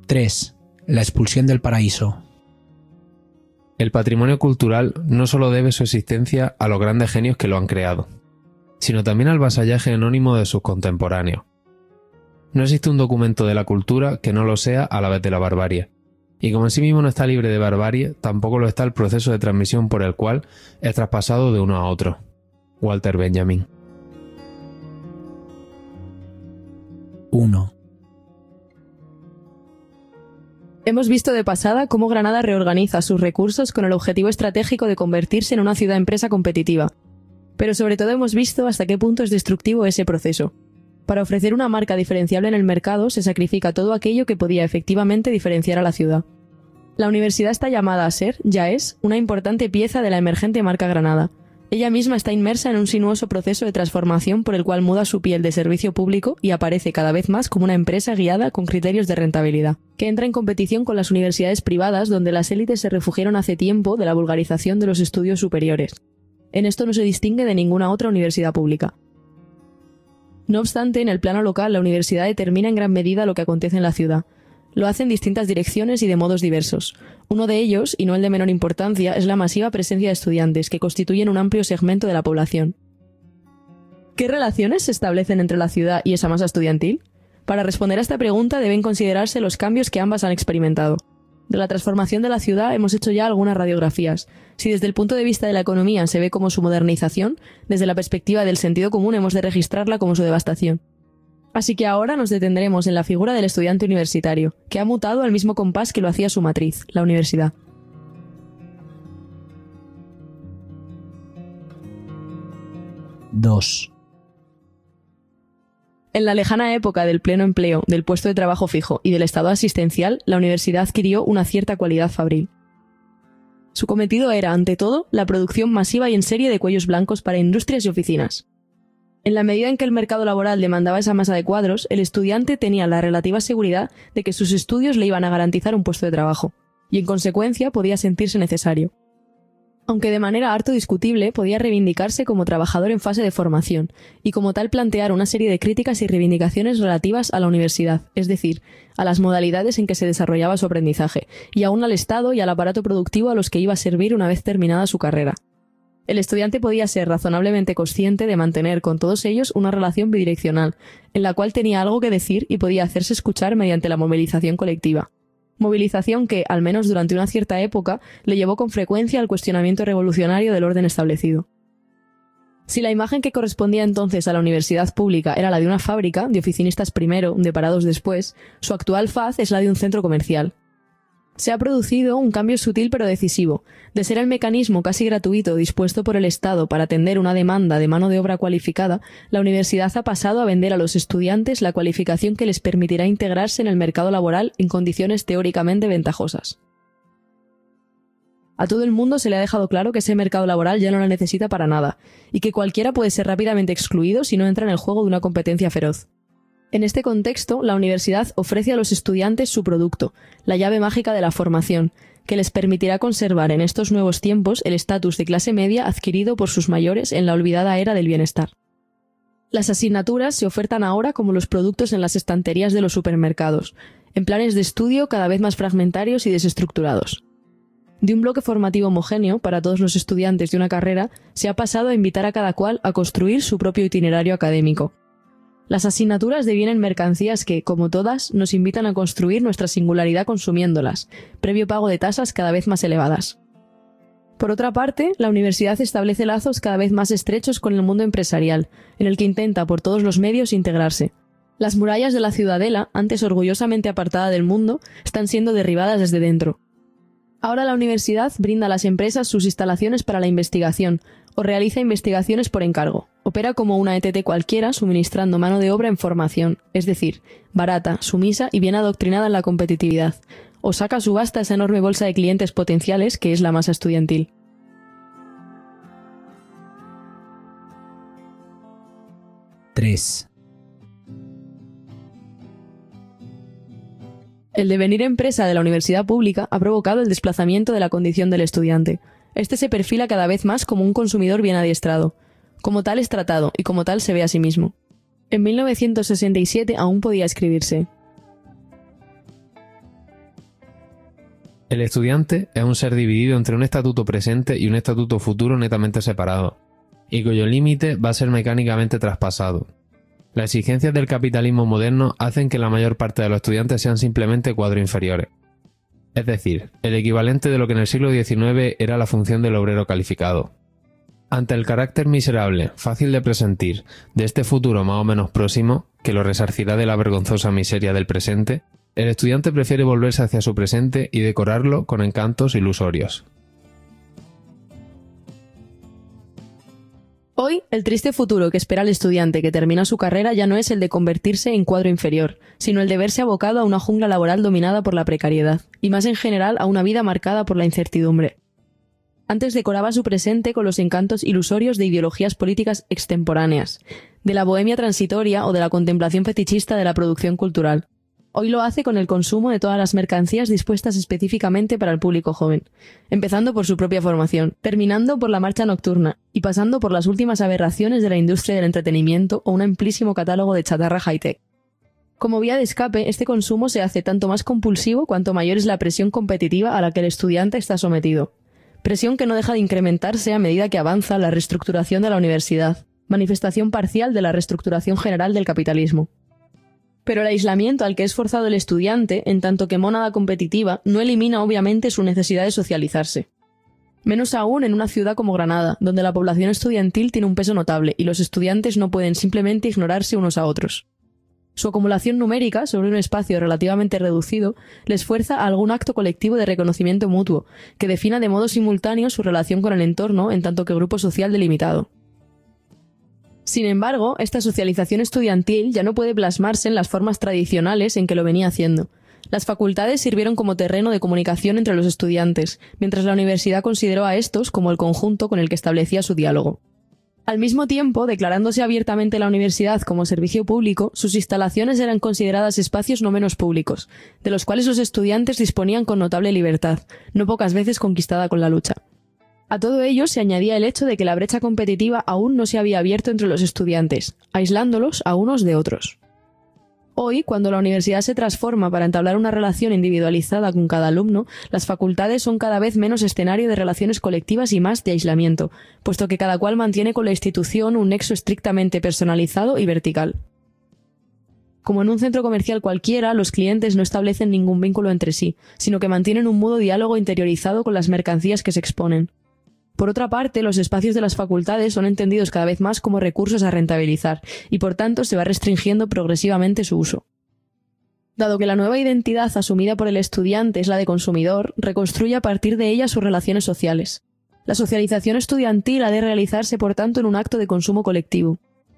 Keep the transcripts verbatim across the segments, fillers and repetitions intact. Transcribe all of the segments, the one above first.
tres. La expulsión del paraíso. El patrimonio cultural no solo debe su existencia a los grandes genios que lo han creado, sino también al vasallaje anónimo de sus contemporáneos. No existe un documento de la cultura que no lo sea a la vez de la barbarie, y como en sí mismo no está libre de barbarie, tampoco lo está el proceso de transmisión por el cual es traspasado de uno a otro. Walter Benjamin. uno. Hemos visto de pasada cómo Granada reorganiza sus recursos con el objetivo estratégico de convertirse en una ciudad-empresa competitiva. Pero sobre todo hemos visto hasta qué punto es destructivo ese proceso. Para ofrecer una marca diferenciable en el mercado se sacrifica todo aquello que podía efectivamente diferenciar a la ciudad. La universidad está llamada a ser, ya es, una importante pieza de la emergente marca Granada. Ella misma está inmersa en un sinuoso proceso de transformación por el cual muda su piel de servicio público y aparece cada vez más como una empresa guiada con criterios de rentabilidad, que entra en competición con las universidades privadas donde las élites se refugiaron hace tiempo de la vulgarización de los estudios superiores. En esto no se distingue de ninguna otra universidad pública. No obstante, en el plano local la universidad determina en gran medida lo que acontece en la ciudad. Lo hace en distintas direcciones y de modos diversos. Uno de ellos, y no el de menor importancia, es la masiva presencia de estudiantes, que constituyen un amplio segmento de la población. ¿Qué relaciones se establecen entre la ciudad y esa masa estudiantil? Para responder a esta pregunta deben considerarse los cambios que ambas han experimentado. De la transformación de la ciudad hemos hecho ya algunas radiografías. Si desde el punto de vista de la economía se ve como su modernización, desde la perspectiva del sentido común hemos de registrarla como su devastación. Así que ahora nos detendremos en la figura del estudiante universitario, que ha mutado al mismo compás que lo hacía su matriz, la universidad. dos. En la lejana época del pleno empleo, del puesto de trabajo fijo y del estado asistencial, la universidad adquirió una cierta cualidad fabril. Su cometido era, ante todo, la producción masiva y en serie de cuellos blancos para industrias y oficinas. En la medida en que el mercado laboral demandaba esa masa de cuadros, el estudiante tenía la relativa seguridad de que sus estudios le iban a garantizar un puesto de trabajo, y en consecuencia podía sentirse necesario. Aunque de manera harto discutible, podía reivindicarse como trabajador en fase de formación, y como tal plantear una serie de críticas y reivindicaciones relativas a la universidad, es decir, a las modalidades en que se desarrollaba su aprendizaje, y aún al Estado y al aparato productivo a los que iba a servir una vez terminada su carrera. El estudiante podía ser razonablemente consciente de mantener con todos ellos una relación bidireccional, en la cual tenía algo que decir y podía hacerse escuchar mediante la movilización colectiva. Movilización que, al menos durante una cierta época, le llevó con frecuencia al cuestionamiento revolucionario del orden establecido. Si la imagen que correspondía entonces a la universidad pública era la de una fábrica, de oficinistas primero, de parados después, su actual faz es la de un centro comercial. Se ha producido un cambio sutil pero decisivo. De ser el mecanismo casi gratuito dispuesto por el Estado para atender una demanda de mano de obra cualificada, la universidad ha pasado a vender a los estudiantes la cualificación que les permitirá integrarse en el mercado laboral en condiciones teóricamente ventajosas. A todo el mundo se le ha dejado claro que ese mercado laboral ya no la necesita para nada, y que cualquiera puede ser rápidamente excluido si no entra en el juego de una competencia feroz. En este contexto, la universidad ofrece a los estudiantes su producto, la llave mágica de la formación, que les permitirá conservar en estos nuevos tiempos el estatus de clase media adquirido por sus mayores en la olvidada era del bienestar. Las asignaturas se ofertan ahora como los productos en las estanterías de los supermercados, en planes de estudio cada vez más fragmentarios y desestructurados. De un bloque formativo homogéneo para todos los estudiantes de una carrera, se ha pasado a invitar a cada cual a construir su propio itinerario académico. Las asignaturas devienen mercancías que, como todas, nos invitan a construir nuestra singularidad consumiéndolas, previo pago de tasas cada vez más elevadas. Por otra parte, la universidad establece lazos cada vez más estrechos con el mundo empresarial, en el que intenta por todos los medios integrarse. Las murallas de la ciudadela, antes orgullosamente apartada del mundo, están siendo derribadas desde dentro. Ahora la universidad brinda a las empresas sus instalaciones para la investigación, o realiza investigaciones por encargo. Opera como una E T T cualquiera, suministrando mano de obra en formación, es decir, barata, sumisa y bien adoctrinada en la competitividad, o saca a subasta esa enorme bolsa de clientes potenciales que es la masa estudiantil. tres. El devenir empresa de la universidad pública ha provocado el desplazamiento de la condición del estudiante. Este se perfila cada vez más como un consumidor bien adiestrado. Como tal es tratado y como tal se ve a sí mismo. En mil novecientos sesenta y siete aún podía escribirse: El estudiante es un ser dividido entre un estatuto presente y un estatuto futuro netamente separado, y cuyo límite va a ser mecánicamente traspasado. Las exigencias del capitalismo moderno hacen que la mayor parte de los estudiantes sean simplemente cuadros inferiores. Es decir, el equivalente de lo que en el siglo diecinueve era la función del obrero calificado. Ante el carácter miserable, fácil de presentir, de este futuro más o menos próximo, que lo resarcirá de la vergonzosa miseria del presente, el estudiante prefiere volverse hacia su presente y decorarlo con encantos ilusorios. Hoy, el triste futuro que espera el estudiante que termina su carrera ya no es el de convertirse en cuadro inferior, sino el de verse abocado a una jungla laboral dominada por la precariedad, y más en general a una vida marcada por la incertidumbre. Antes decoraba su presente con los encantos ilusorios de ideologías políticas extemporáneas, de la bohemia transitoria o de la contemplación fetichista de la producción cultural. Hoy lo hace con el consumo de todas las mercancías dispuestas específicamente para el público joven, empezando por su propia formación, terminando por la marcha nocturna y pasando por las últimas aberraciones de la industria del entretenimiento o un amplísimo catálogo de chatarra high-tech. Como vía de escape, este consumo se hace tanto más compulsivo cuanto mayor es la presión competitiva a la que el estudiante está sometido. Presión que no deja de incrementarse a medida que avanza la reestructuración de la universidad, manifestación parcial de la reestructuración general del capitalismo. Pero el aislamiento al que es forzado el estudiante, en tanto que mónada competitiva, no elimina obviamente su necesidad de socializarse. Menos aún en una ciudad como Granada, donde la población estudiantil tiene un peso notable y los estudiantes no pueden simplemente ignorarse unos a otros. Su acumulación numérica sobre un espacio relativamente reducido les fuerza a algún acto colectivo de reconocimiento mutuo, que defina de modo simultáneo su relación con el entorno en tanto que grupo social delimitado. Sin embargo, esta socialización estudiantil ya no puede plasmarse en las formas tradicionales en que lo venía haciendo. Las facultades sirvieron como terreno de comunicación entre los estudiantes, mientras la universidad consideró a estos como el conjunto con el que establecía su diálogo. Al mismo tiempo, declarándose abiertamente la universidad como servicio público, sus instalaciones eran consideradas espacios no menos públicos, de los cuales los estudiantes disponían con notable libertad, no pocas veces conquistada con la lucha. A todo ello se añadía el hecho de que la brecha competitiva aún no se había abierto entre los estudiantes, aislándolos a unos de otros. Hoy, cuando la universidad se transforma para entablar una relación individualizada con cada alumno, las facultades son cada vez menos escenario de relaciones colectivas y más de aislamiento, puesto que cada cual mantiene con la institución un nexo estrictamente personalizado y vertical. Como en un centro comercial cualquiera, los clientes no establecen ningún vínculo entre sí, sino que mantienen un mudo diálogo interiorizado con las mercancías que se exponen. Por otra parte, los espacios de las facultades son entendidos cada vez más como recursos a rentabilizar, y por tanto se va restringiendo progresivamente su uso. Dado que la nueva identidad asumida por el estudiante es la de consumidor, reconstruye a partir de ella sus relaciones sociales. La socialización estudiantil ha de realizarse, por tanto, en un acto de consumo colectivo.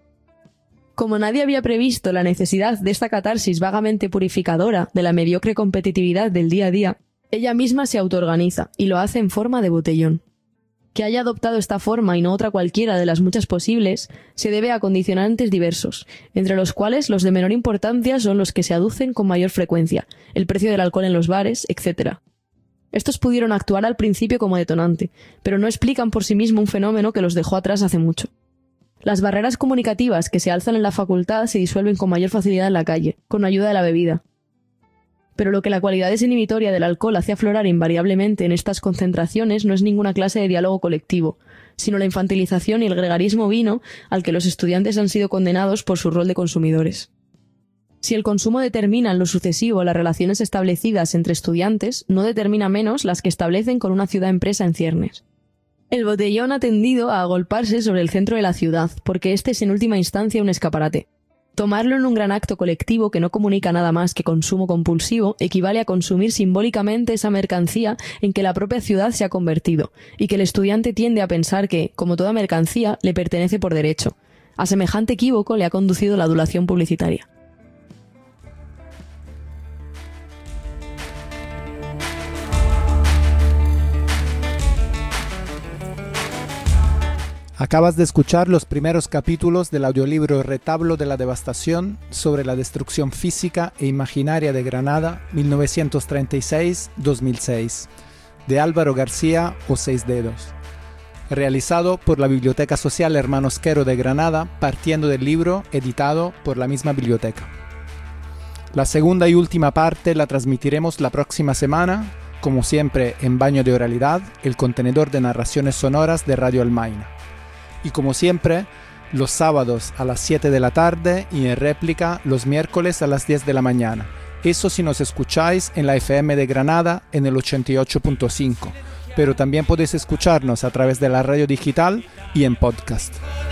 Como nadie había previsto la necesidad de esta catarsis vagamente purificadora de la mediocre competitividad del día a día, ella misma se autoorganiza, y lo hace en forma de botellón. Que haya adoptado esta forma y no otra cualquiera de las muchas posibles, se debe a condicionantes diversos, entre los cuales los de menor importancia son los que se aducen con mayor frecuencia, el precio del alcohol en los bares, etcétera. Estos pudieron actuar al principio como detonante, pero no explican por sí mismo un fenómeno que los dejó atrás hace mucho. Las barreras comunicativas que se alzan en la facultad se disuelven con mayor facilidad en la calle, con ayuda de la bebida. Pero lo que la cualidad desinhibitoria del alcohol hace aflorar invariablemente en estas concentraciones no es ninguna clase de diálogo colectivo, sino la infantilización y el gregarismo vino al que los estudiantes han sido condenados por su rol de consumidores. Si el consumo determina en lo sucesivo las relaciones establecidas entre estudiantes, no determina menos las que establecen con una ciudad-empresa en ciernes. El botellón ha tendido a agolparse sobre el centro de la ciudad, porque este es en última instancia un escaparate. Tomarlo en un gran acto colectivo que no comunica nada más que consumo compulsivo equivale a consumir simbólicamente esa mercancía en que la propia ciudad se ha convertido, y que el estudiante tiende a pensar que, como toda mercancía, le pertenece por derecho. A semejante equívoco le ha conducido la adulación publicitaria. Acabas de escuchar los primeros capítulos del audiolibro Retablo de la Devastación sobre la destrucción física e imaginaria de Granada mil novecientos treinta y seis a dos mil seis, de Álvaro García o Seis Dedos, realizado por la Biblioteca Social Hermanos Quero de Granada, partiendo del libro editado por la misma biblioteca. La segunda y última parte la transmitiremos la próxima semana, como siempre, en Baño de Oralidad, el contenedor de narraciones sonoras de Radio Almaina. Y como siempre, los sábados a las siete de la tarde y en réplica los miércoles a las diez de la mañana. Eso si nos escucháis en la F M de Granada en el ochenta y ocho punto cinco, pero también podéis escucharnos a través de la radio digital y en podcast.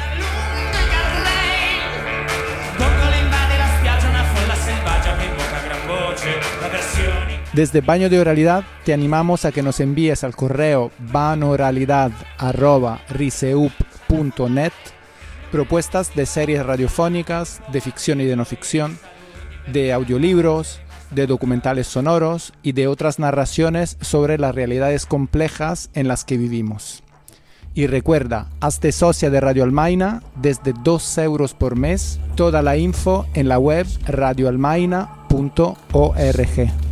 Desde Baño de Oralidad te animamos a que nos envíes al correo banoralidad arroba riseup punto net propuestas de series radiofónicas, de ficción y de no ficción, de audiolibros, de documentales sonoros y de otras narraciones sobre las realidades complejas en las que vivimos. Y recuerda, hazte socia de Radio Almaina desde dos euros por mes, toda la info en la web radio almaina punto org.